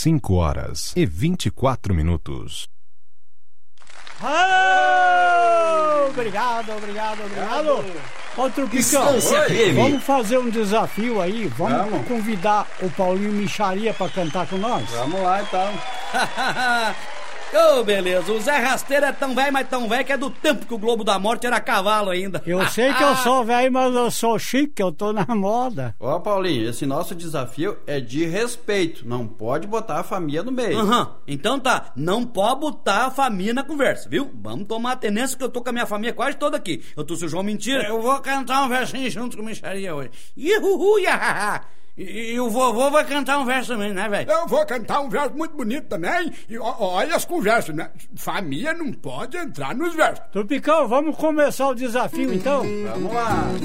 5h24. Obrigado. Ô, Tropicão, vamos fazer um desafio aí. Vamos convidar o Paulinho Micharia pra cantar com nós? Vamos lá, então. Ô, beleza, o Zé Rasteiro é tão velho, mas tão velho que é do tempo que o Globo da Morte era cavalo ainda. Eu sei que eu sou velho, mas eu sou chique, eu tô na moda. Ó, Paulinho, esse nosso desafio é de respeito, não pode botar a família no meio. Então tá, não pode botar a família na conversa, viu? Vamos tomar a tenência que eu tô com a minha família quase toda aqui. Eu tô, seu João, mentira. Eu vou cantar um versinho junto com o Micharia hoje. Ihuhu, iahaha. E o vovô vai cantar um verso também, né, velho? Eu vou cantar um verso muito bonito também. E olha as conversas, né? Família não pode entrar nos versos. Tropicão, vamos começar o desafio então? Vamos lá.